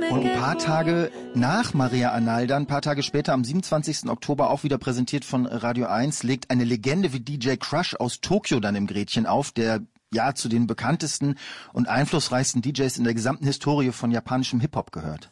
Und ein paar Tage nach Maria Arnalda, ein paar Tage später, am 27. Oktober, auch wieder präsentiert von Radio 1, legt eine Legende wie DJ Crush aus Tokio dann im Gretchen auf, der ja zu den bekanntesten und einflussreichsten DJs in der gesamten Historie von japanischem Hip-Hop gehört.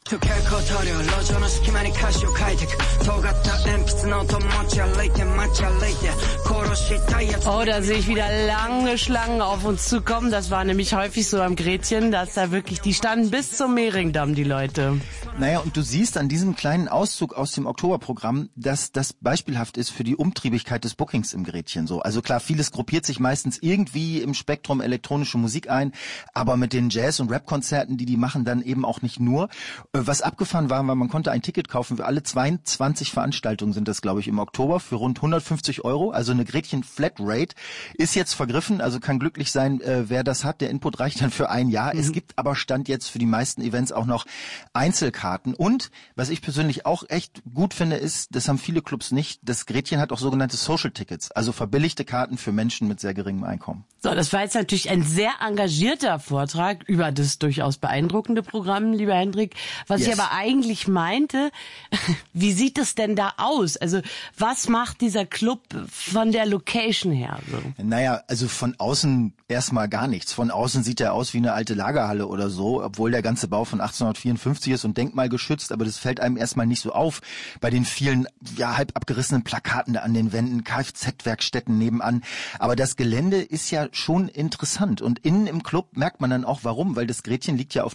Oh, da sehe ich wieder lange Schlangen auf uns zukommen. Das war nämlich häufig so am Gretchen, dass da wirklich, die standen bis zum Mehringdamm, die Leute. Naja, und du siehst an diesem kleinen Auszug aus dem Oktoberprogramm, dass das beispielhaft ist für die Umtriebigkeit des Bookings im Gretchen. So, also klar, vieles gruppiert sich meistens irgendwie im Spektrum elektronische Musik ein, aber mit den Jazz- und Rap-Konzerten, die machen, dann eben auch nicht nur. Was abgefahren war, weil man konnte ein Ticket kaufen für alle 22 Veranstaltungen sind das, glaube ich, im Oktober für rund 150 €. Also eine Gretchen Flatrate ist jetzt vergriffen, also kann glücklich sein, wer das hat. Der Input reicht dann für ein Jahr. Es gibt aber Stand jetzt für die meisten Events auch noch Einzelkarten. Und was ich persönlich auch echt gut finde, ist, das haben viele Clubs nicht, das Gretchen hat auch sogenannte Social Tickets, also verbilligte Karten für Menschen mit sehr geringem Einkommen. So, das war jetzt natürlich ein sehr engagierter Vortrag über das durchaus beeindruckende Programm, lieber Hendrik. Was ich aber eigentlich meinte, wie sieht es denn da aus? Also was macht dieser Club von der Location her? So? Naja, also von außen erstmal gar nichts. Von außen sieht er aus wie eine alte Lagerhalle oder so, obwohl der ganze Bau von 1854 ist und denkmalgeschützt, aber das fällt einem erstmal nicht so auf bei den vielen halb abgerissenen Plakaten da an den Wänden, Kfz-Werkstätten nebenan. Aber das Gelände ist ja schon interessant und innen im Club merkt man dann auch warum, weil das Gretchen liegt ja auf